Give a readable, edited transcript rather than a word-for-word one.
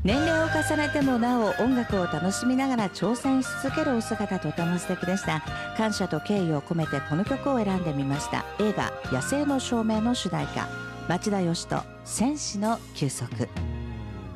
年齢を重ねてもなお音楽を楽しみながら挑戦し続けるお姿、とても素敵でした。感謝と敬意を込めてこの曲を選んでみました。映画野生の証明の主題歌、町田義人、戦士の休息。